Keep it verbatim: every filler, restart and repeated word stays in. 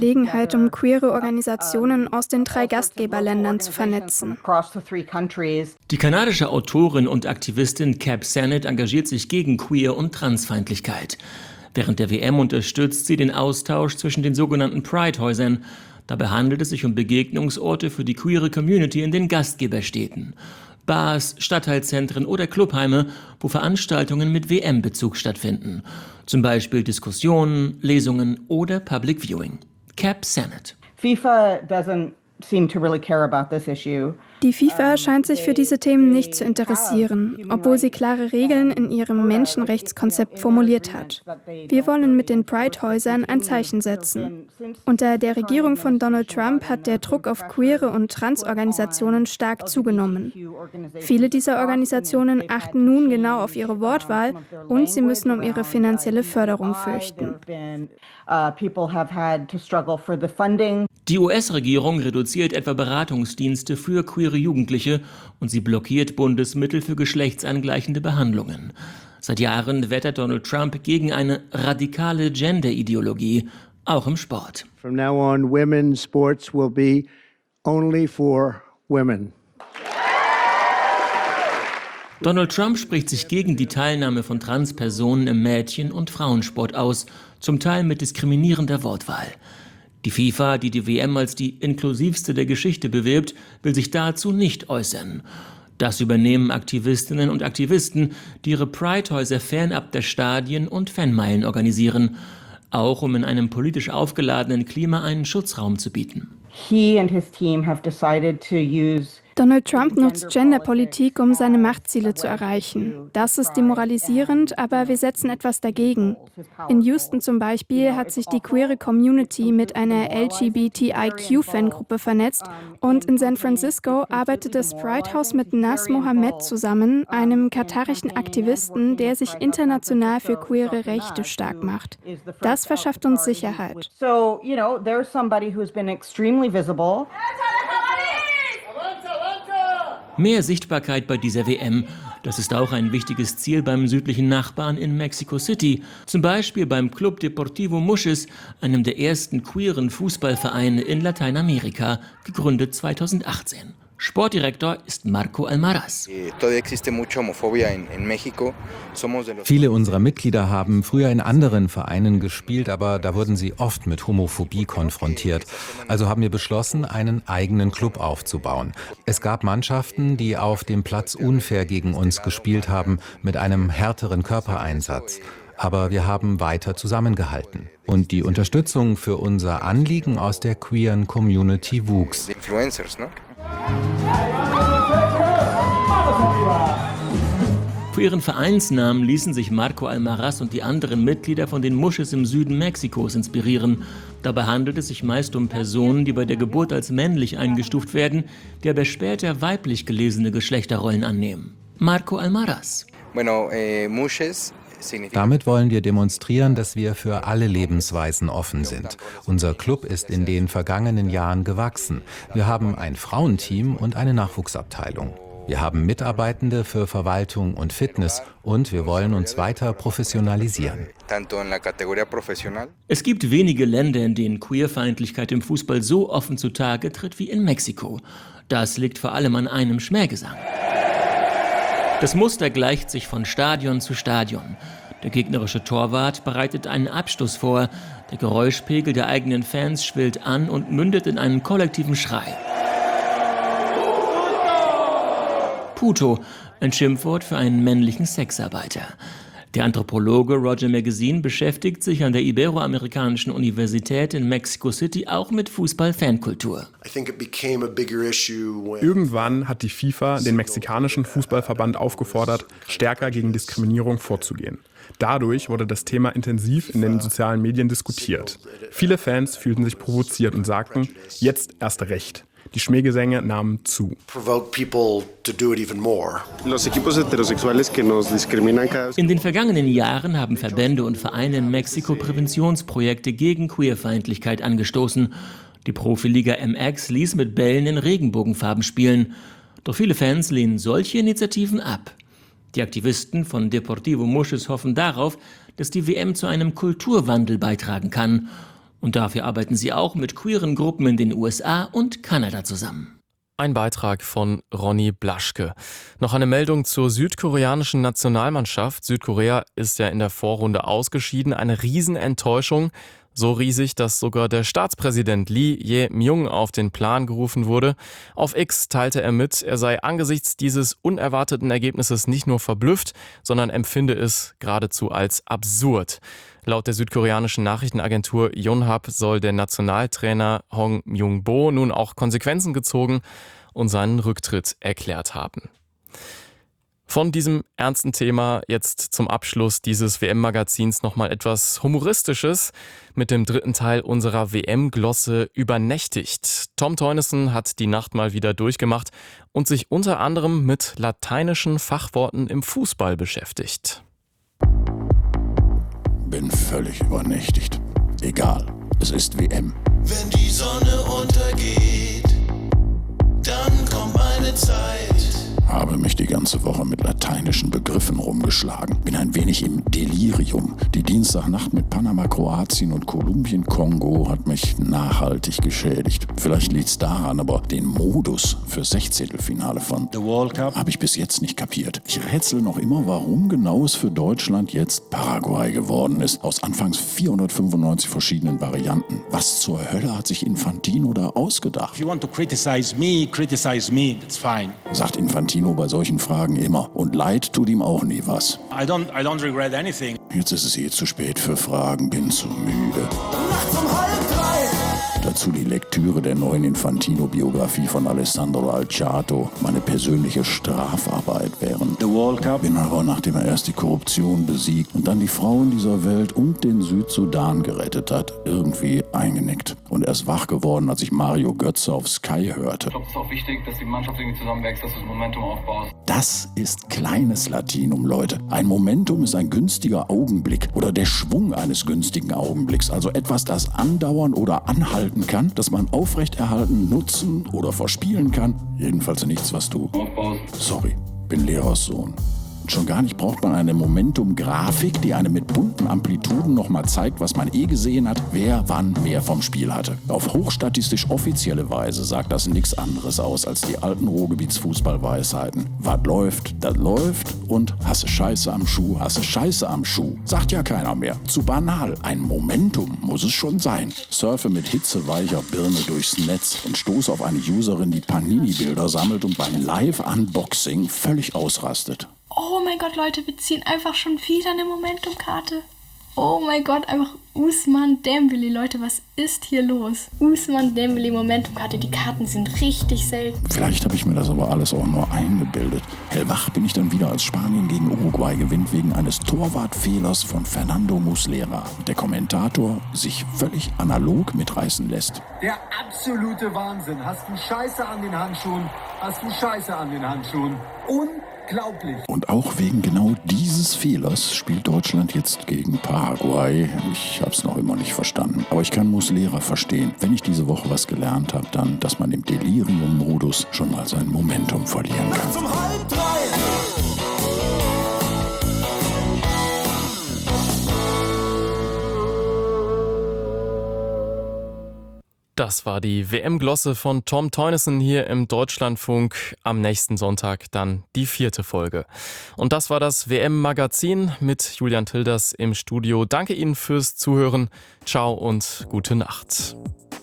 Gelegenheit, um queere Organisationen aus den drei Gastgeberländern zu vernetzen. Die kanadische Autorin und Aktivistin Cap Sennett engagiert sich gegen Queer- und Transfeindlichkeit. Während der W M unterstützt sie den Austausch zwischen den sogenannten Pride-Häusern. Dabei handelt es sich um Begegnungsorte für die queere Community in den Gastgeberstädten. Bars, Stadtteilzentren oder Clubheime, wo Veranstaltungen mit W M-Bezug stattfinden. Zum Beispiel Diskussionen, Lesungen oder Public Viewing. Cap Sennett. FIFA doesn't seem to really care about this issue. Die FIFA scheint sich für diese Themen nicht zu interessieren, obwohl sie klare Regeln in ihrem Menschenrechtskonzept formuliert hat. Wir wollen mit den Pride-Häusern ein Zeichen setzen. Unter der Regierung von Donald Trump hat der Druck auf queere und Transorganisationen stark zugenommen. Viele dieser Organisationen achten nun genau auf ihre Wortwahl und sie müssen um ihre finanzielle Förderung fürchten. Die U S-Regierung reduziert etwa Beratungsdienste für queere Jugendliche und sie blockiert Bundesmittel für geschlechtsangleichende Behandlungen. Seit Jahren wettert Donald Trump gegen eine radikale Gender-Ideologie, auch im Sport. From now on, women's sports will be only for women. Donald Trump spricht sich gegen die Teilnahme von Transpersonen im Mädchen- und Frauensport aus, zum Teil mit diskriminierender Wortwahl. Die FIFA, die die W M als die inklusivste der Geschichte bewirbt, will sich dazu nicht äußern. Das übernehmen Aktivistinnen und Aktivisten, die ihre Pride-Häuser fernab der Stadien und Fanmeilen organisieren, auch um in einem politisch aufgeladenen Klima einen Schutzraum zu bieten. He and his team have decided to use Donald Trump nutzt Genderpolitik, um seine Machtziele zu erreichen. Das ist demoralisierend, aber wir setzen etwas dagegen. In Houston zum Beispiel hat sich die queere Community mit einer L G B T I Q-Fangruppe vernetzt und in San Francisco arbeitet das Pride House mit Nas Mohammed zusammen, einem katarischen Aktivisten, der sich international für queere Rechte stark macht. Das verschafft uns Sicherheit. So, you know, there's somebody who's been extremely visible. Mehr Sichtbarkeit bei dieser W M, das ist auch ein wichtiges Ziel beim südlichen Nachbarn in Mexico City. Zum Beispiel beim Club Deportivo Muxes, einem der ersten queeren Fußballvereine in Lateinamerika, gegründet zweitausendachtzehn. Sportdirektor ist Marco Almaraz. Viele unserer Mitglieder haben früher in anderen Vereinen gespielt, aber da wurden sie oft mit Homophobie konfrontiert. Also haben wir beschlossen, einen eigenen Club aufzubauen. Es gab Mannschaften, die auf dem Platz unfair gegen uns gespielt haben, mit einem härteren Körpereinsatz. Aber wir haben weiter zusammengehalten. Und die Unterstützung für unser Anliegen aus der queeren Community wuchs. Für ihren Vereinsnamen ließen sich Marco Almaraz und die anderen Mitglieder von den Muxes im Süden Mexikos inspirieren. Dabei handelt es sich meist um Personen, die bei der Geburt als männlich eingestuft werden, die aber später weiblich gelesene Geschlechterrollen annehmen. Marco Almaraz. Bueno, eh, Muxes Damit wollen wir demonstrieren, dass wir für alle Lebensweisen offen sind. Unser Club ist in den vergangenen Jahren gewachsen. Wir haben ein Frauenteam und eine Nachwuchsabteilung. Wir haben Mitarbeitende für Verwaltung und Fitness und wir wollen uns weiter professionalisieren. Es gibt wenige Länder, in denen Queerfeindlichkeit im Fußball so offen zutage tritt wie in Mexiko. Das liegt vor allem an einem Schmähgesang. Das Muster gleicht sich von Stadion zu Stadion. Der gegnerische Torwart bereitet einen Abstoß vor. Der Geräuschpegel der eigenen Fans schwillt an und mündet in einen kollektiven Schrei. Puto, ein Schimpfwort für einen männlichen Sexarbeiter. Der Anthropologe Roger Magazine beschäftigt sich an der Iberoamerikanischen Universität in Mexico City auch mit Fußball-Fankultur. Irgendwann hat die FIFA den mexikanischen Fußballverband aufgefordert, stärker gegen Diskriminierung vorzugehen. Dadurch wurde das Thema intensiv in den sozialen Medien diskutiert. Viele Fans fühlten sich provoziert und sagten, jetzt erst recht. Die Schmähgesänge nahmen zu. In den vergangenen Jahren haben Verbände und Vereine in Mexiko Präventionsprojekte gegen Queerfeindlichkeit angestoßen. Die Profiliga M X ließ mit Bällen in Regenbogenfarben spielen. Doch viele Fans lehnen solche Initiativen ab. Die Aktivisten von Deportivo Muxes hoffen darauf, dass die W M zu einem Kulturwandel beitragen kann. Und dafür arbeiten sie auch mit queeren Gruppen in den U S A und Kanada zusammen. Ein Beitrag von Ronny Blaschke. Noch eine Meldung zur südkoreanischen Nationalmannschaft. Südkorea ist ja in der Vorrunde ausgeschieden. Eine Riesenenttäuschung. So riesig, dass sogar der Staatspräsident Lee Jae-myung auf den Plan gerufen wurde. Auf X teilte er mit, er sei angesichts dieses unerwarteten Ergebnisses nicht nur verblüfft, sondern empfinde es geradezu als absurd. Laut der südkoreanischen Nachrichtenagentur Yonhap soll der Nationaltrainer Hong Myung-bo nun auch Konsequenzen gezogen und seinen Rücktritt erklärt haben. Von diesem ernsten Thema jetzt zum Abschluss dieses W M-Magazins nochmal etwas Humoristisches mit dem dritten Teil unserer W M-Glosse übernächtigt. Tom Teunissen hat die Nacht mal wieder durchgemacht und sich unter anderem mit lateinischen Fachworten im Fußball beschäftigt. Bin völlig übernächtigt. Egal, es ist W M. Wenn die Sonne untergeht, dann kommt meine Zeit. Habe mich die ganze Woche mit lateinischen Begriffen rumgeschlagen. Bin ein wenig im Delirium. Die Dienstagnacht mit Panama, Kroatien und Kolumbien, Kongo hat mich nachhaltig geschädigt. Vielleicht liegt's daran, aber den Modus für Sechzehntelfinale von The World Cup habe ich bis jetzt nicht kapiert. Ich rätsel noch immer, warum genau es für Deutschland jetzt Paraguay geworden ist. Aus anfangs vierhundertfünfundneunzig verschiedenen Varianten. Was zur Hölle hat sich Infantino da ausgedacht? If you want to criticize me, criticize me, it's fine. Sagt Infantino bei solchen Fragen immer. Und Leid tut ihm auch nie was. I don't, I don't regret anything. Jetzt ist es eh zu spät für Fragen, bin zu müde. Nachts um halb drei. Dazu die Lektüre der neuen Infantino-Biografie von Alessandro Alciato, meine persönliche Strafarbeit während The World Cup. Bin aber, nachdem er erst die Korruption besiegt und dann die Frauen dieser Welt und den Südsudan gerettet hat, irgendwie eingenickt. Und erst wach geworden, als ich Mario Götze auf Sky hörte. Ich glaube, es ist auch wichtig, dass die Mannschaft irgendwie zusammenwächst, dass du das Momentum aufbaust. Das ist kleines Latinum, Leute. Ein Momentum ist ein günstiger Augenblick oder der Schwung eines günstigen Augenblicks. Also etwas, das andauern oder anhalten kann, das man aufrechterhalten, nutzen oder verspielen kann. Jedenfalls nichts, was du... Aufbaust. Sorry, bin Lehrerssohn. Und schon gar nicht braucht man eine Momentum-Grafik, die einem mit bunten Amplituden nochmal zeigt, was man eh gesehen hat, wer wann mehr vom Spiel hatte. Auf hochstatistisch offizielle Weise sagt das nichts anderes aus als die alten Ruhrgebietsfußballweisheiten. Was läuft, das läuft und hasse Scheiße am Schuh, hasse Scheiße am Schuh. Sagt ja keiner mehr. Zu banal. Ein Momentum muss es schon sein. Surfe mit hitzeweicher Birne durchs Netz und stoße auf eine Userin, die Panini-Bilder sammelt und beim Live-Unboxing völlig ausrastet. Oh mein Gott, Leute, wir ziehen einfach schon wieder eine Momentum-Karte. Oh mein Gott, einfach Ousmane Dembélé. Leute, was ist hier los? Ousmane Dembélé Momentum-Karte, die Karten sind richtig selten. Vielleicht habe ich mir das aber alles auch nur eingebildet. Hellwach bin ich dann wieder, als Spanien gegen Uruguay gewinnt wegen eines Torwartfehlers von Fernando Muslera. Der Kommentator sich völlig analog mitreißen lässt. Der absolute Wahnsinn. Hast du Scheiße an den Handschuhen? Hast du Scheiße an den Handschuhen? Unglaublich. Und auch wegen genau dieses Fehlers spielt Deutschland jetzt gegen Paraguay. Ich habe es noch immer nicht verstanden. Aber ich kann Muslera verstehen. Wenn ich diese Woche was gelernt habe, dann, dass man im Delirium-Modus schon mal sein Momentum verlieren kann. Zum halb drei. Das war die W M-Glosse von Tom Teunissen hier im Deutschlandfunk. Am nächsten Sonntag dann die vierte Folge. Und das war das W M-Magazin mit Julian Tilders im Studio. Danke Ihnen fürs Zuhören. Ciao und gute Nacht.